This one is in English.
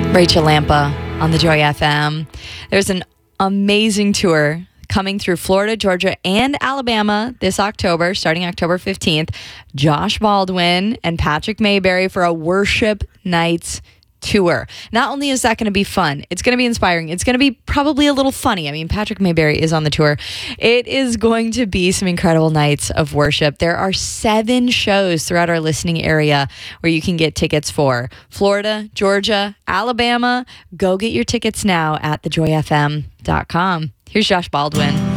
Rachel Lampa on the Joy FM. There's an amazing tour coming through Florida, Georgia, and Alabama this October, starting October 15th. Josh Baldwin and Patrick Mayberry for a Worship Nights tour. Not only is that going to be fun, it's going to be inspiring. It's going to be probably a little funny. I mean, Patrick Mayberry is on the tour. It is going to be some incredible nights of worship. There are 7 shows throughout our listening area where you can get tickets for Florida, Georgia, Alabama. Go get your tickets now at thejoyfm.com. Here's Josh Baldwin.